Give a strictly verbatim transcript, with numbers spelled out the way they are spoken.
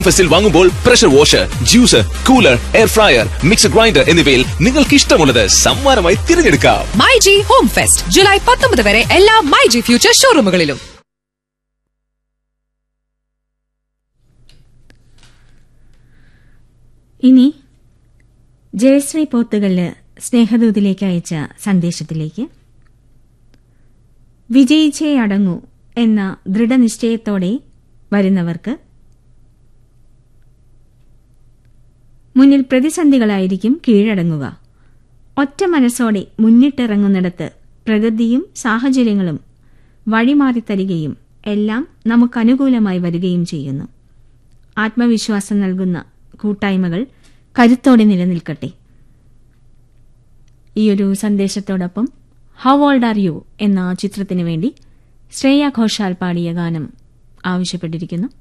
ഫെസ്റ്റിൽ വാങ്ങുമ്പോൾ pressure washer, juicer, cooler, air fryer, mixer grinder എന്നിവയിൽ നിങ്ങൾക്ക് ഇഷ്ടമുള്ളത് സമ്മാനമായി തിരഞ്ഞെടുക്കാം. മൈജി ഹോം ഫെസ്റ്റ് ജൂലൈ പത്തൊമ്പത് വരെ എല്ലാ മൈജി ഫ്യൂച്ചർ ഷോറൂമുകളിലും. ഇനി ജയശ്രീ പോത്തുകല്ല് സ്നേഹദൂതിലേക്ക് അയച്ച സന്ദേശത്തിലേക്ക്. വിജയിച്ചേ അടങ്ങൂ എന്ന ദൃഢനിശ്ചയത്തോടെ വരുന്നവർക്ക് മുന്നിൽ പ്രതിസന്ധികളായിരിക്കും കീഴടങ്ങുക. ഒറ്റ മനസ്സോടെ മുന്നിട്ടിറങ്ങുന്നിടത്ത് പ്രകൃതിയും സാഹചര്യങ്ങളും വഴിമാറിത്തരികയും എല്ലാം നമുക്കനുകൂലമായി വരികയും ചെയ്യുന്നു. ആത്മവിശ്വാസം നൽകുന്ന കൂട്ടായ്മകൾ കരുത്തോടെ നിലനിൽക്കട്ടെ. ഈയൊരു സന്ദേശത്തോടൊപ്പം ഹൗ ഓൾഡ് ആർ യു എന്ന ചിത്രത്തിനു വേണ്ടി ശ്രേയ ഘോഷാൽ പാടിയ ഗാനം ആവശ്യപ്പെട്ടിരിക്കുന്നു.